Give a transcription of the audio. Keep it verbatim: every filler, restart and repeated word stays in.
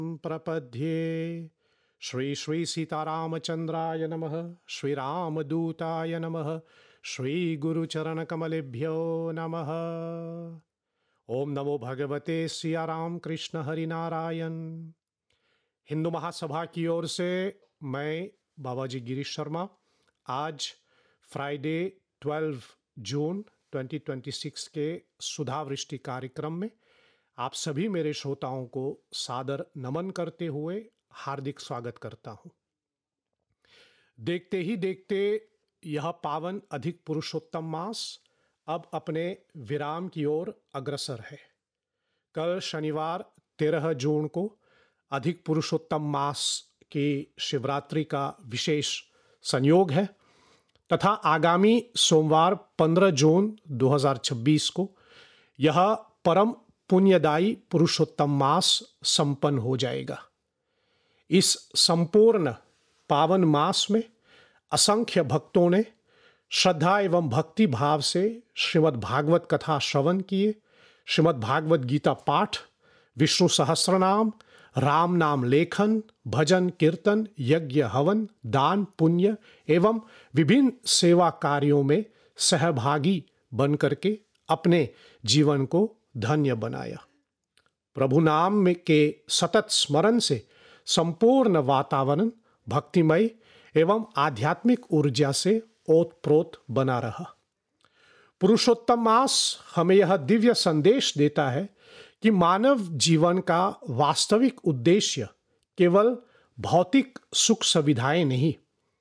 प्रपद्ये श्री श्री सीतारामचंद्राय नमः। श्री रामदूताय नमः। श्री गुरुचरणकमलेभ्यो नमः। ओम नमो भगवते सिया राम कृष्ण हरि नारायण। हिंदू महासभा की ओर से मैं बाबा जी गिरीश शर्मा आज फ्राइडे बारह जून दो हज़ार छब्बीस के सुधावृष्टि कार्यक्रम में आप सभी मेरे श्रोताओं को सादर नमन करते हुए हार्दिक स्वागत करता हूं। देखते ही देखते यह पावन अधिक पुरुषोत्तम मास अब अपने विराम की ओर अग्रसर है। कल शनिवार तेरह जून को अधिक पुरुषोत्तम मास की शिवरात्रि का विशेष संयोग है तथा आगामी सोमवार पंद्रह जून दो हज़ार छब्बीस को यह परम पुण्यदायी पुरुषोत्तम मास संपन्न हो जाएगा। इस संपूर्ण पावन मास में असंख्य भक्तों ने श्रद्धा एवं भक्ति भाव से श्रीमद् भागवत कथा श्रवण किए, श्रीमद् भागवत गीता पाठ, विष्णु सहस्रनाम, राम नाम लेखन, भजन कीर्तन, यज्ञ हवन, दान पुण्य एवं विभिन्न सेवा कार्यों में सहभागी बन करके अपने जीवन को धन्य बनाया। प्रभु नाम में के सतत स्मरण से संपूर्ण वातावरण भक्तिमय एवं आध्यात्मिक ऊर्जा से ओतप्रोत बना रहा। पुरुषोत्तम मास हमें यह दिव्य संदेश देता है कि मानव जीवन का वास्तविक उद्देश्य केवल भौतिक सुख सुविधाएं नहीं